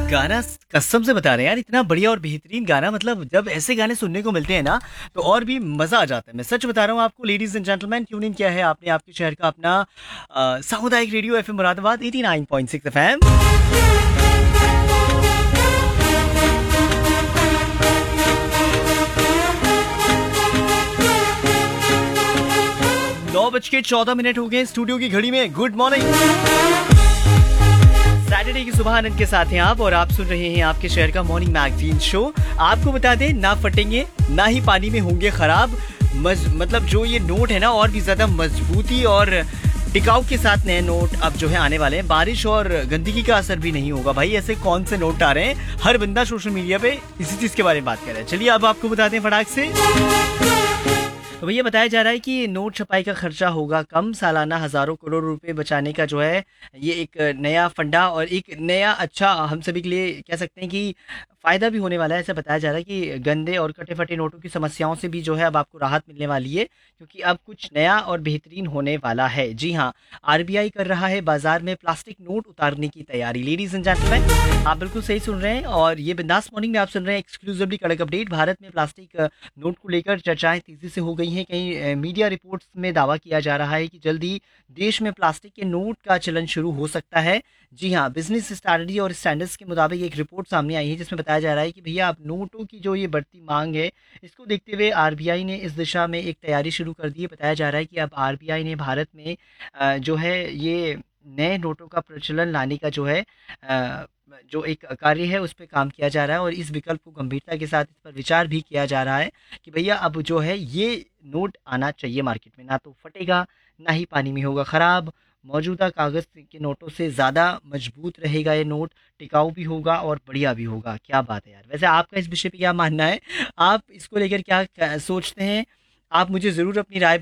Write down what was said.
गाना कसम से बता रहे हैं यार, इतना बढ़िया और बेहतरीन गाना। मतलब जब ऐसे गाने सुनने को मिलते हैं ना तो और भी मजा आ जाता है। मैं सच बता रहा हूँ आपको ladies and gentleman, tune in किया है आपने आपके शहर का अपना सामुदायिक रेडियो एफएम मुरादाबाद 89.6 एफएम। 9:14 हो गए स्टूडियो की घड़ी में। Good morning. सैटरडे की सुबह आनंद के साथ हैं आप और आप सुन रहे हैं आपके शहर का मॉर्निंग मैगजीन शो। आपको बता दें, ना फटेंगे ना ही पानी में होंगे खराब। मतलब जो ये नोट है ना, और भी ज्यादा मजबूती और टिकाऊ के साथ नए नोट अब जो है आने वाले हैं। बारिश और गंदगी का असर भी नहीं होगा भाई। ऐसे कौन से नोट आ रहे हैं, हर बंदा सोशल मीडिया पे इसी चीज के बारे में बात कर रहा है। चलिए अब आपको बताते हैं फटाक से। तो भैया बताया जा रहा है कि नोट छपाई का खर्चा होगा कम। सालाना हजारों करोड़ रुपए बचाने का जो है ये एक नया फंडा और एक नया अच्छा हम सभी के लिए कह सकते हैं कि फायदा भी होने वाला है। ऐसा बताया जा रहा है कि गंदे और कटे फटे नोटों की समस्याओं से भी जो है अब आपको राहत मिलने वाली है, क्योंकि अब कुछ नया और बेहतरीन होने वाला है। जी हाँ, आरबीआई कर रहा है बाजार में प्लास्टिक नोट उतारने की तैयारी। लेडीज एंड जेंटलमैन, आप बिल्कुल सही सुन रहे हैं और ये बिंदास मॉर्निंग में आप सुन रहे हैं एक्सक्लूसिवली कड़क अपडेट। भारत में प्लास्टिक नोट को लेकर चर्चाएं तेजी से हो गई हैं। कई मीडिया रिपोर्ट्स में दावा किया जा रहा है कि जल्द ही देश में प्लास्टिक के नोट का चलन शुरू हो सकता है। जी हाँ, बिजनेस स्ट्रैटेजी और स्टैंडर्ड्स के मुताबिक एक रिपोर्ट सामने आई है जिसमें बताया जा रहा है कि भैया अब नोटों की जो ये बढ़ती मांग है, इसको देखते हुए आरबीआई ने इस दिशा में एक तैयारी शुरू कर दी है। बताया जा रहा है कि अब आरबीआई ने भारत में जो है ये नए नोटों का प्रचलन लाने का जो है जो एक कार्य है उस पर काम किया जा रहा है और इस विकल्प को गंभीरता के साथ इस पर विचार भी किया जा रहा है कि भैया अब जो है ये नोट आना चाहिए मार्केट में। ना तो फटेगा ना ही पानी में होगा खराब। मौजूदा कागज़ के नोटों से ज़्यादा मजबूत रहेगा ये नोट, टिकाऊ भी होगा और बढ़िया भी होगा। क्या बात है यार। वैसे आपका इस विषय पे क्या मानना है, आप इसको लेकर क्या सोचते हैं? आप मुझे ज़रूर अपनी राय